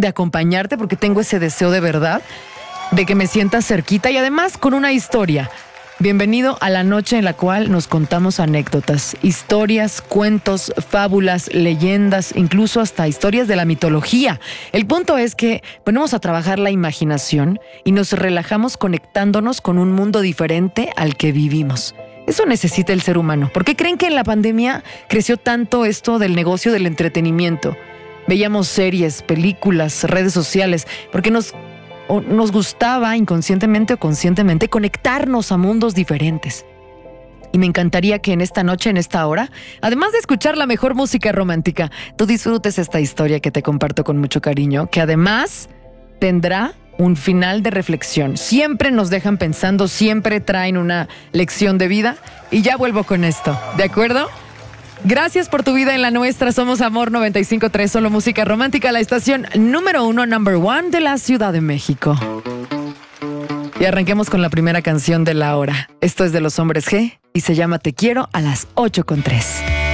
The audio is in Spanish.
de acompañarte porque tengo ese deseo de verdad, de que me sientas cerquita y además con una historia. Bienvenido a la noche en la cual nos contamos anécdotas, historias, cuentos, fábulas, leyendas, incluso hasta historias de la mitología. El punto es que ponemos a trabajar la imaginación y nos relajamos conectándonos con un mundo diferente al que vivimos. Eso necesita el ser humano. ¿Por qué creen que en la pandemia creció tanto esto del negocio del entretenimiento? Veíamos series, películas, redes sociales, porque nos gustaba inconscientemente o conscientemente conectarnos a mundos diferentes. Y me encantaría que en esta noche, en esta hora, además de escuchar la mejor música romántica, tú disfrutes esta historia que te comparto con mucho cariño, que además tendrá un final de reflexión. Siempre nos dejan pensando, siempre traen una lección de vida. Y ya vuelvo con esto, ¿de acuerdo? Gracias por tu vida en la nuestra. Somos Amor 95.3, solo música romántica, la estación número 1, number 1 de la Ciudad de México. Y arranquemos con la primera canción de la hora. Esto es de Los Hombres G y se llama Te Quiero a las 8.3.